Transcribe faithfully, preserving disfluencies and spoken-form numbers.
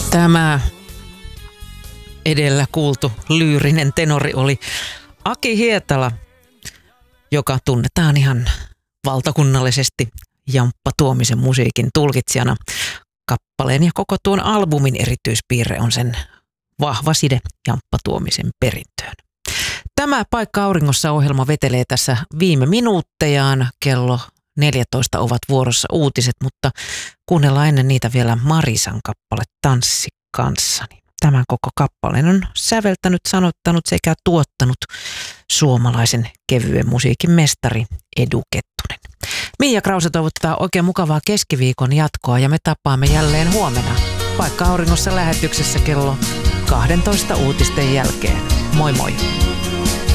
Tämä edellä kuultu lyyrinen tenori oli Aki Hietala, joka tunnetaan ihan valtakunnallisesti Jamppa Tuomisen musiikin tulkitsijana. Kappaleen ja koko tuon albumin erityispiirre on sen vahva side Jamppa Tuomisen perintöön. Tämä Paikka auringossa -ohjelma vetelee tässä viime minuuttejaan. Kello neljätoista ovat vuorossa uutiset, mutta kuunnellaan ennen niitä vielä Marisan kappale Tanssi kanssani. Tämän koko kappaleen on säveltänyt, sanottanut sekä tuottanut suomalaisen kevyen musiikin mestari Edu Kettunen. Miia Krause toivottaa oikein mukavaa keskiviikon jatkoa ja me tapaamme jälleen huomenna Paikka auringossa -lähetyksessä kello kaksitoista uutisten jälkeen. Moi moi!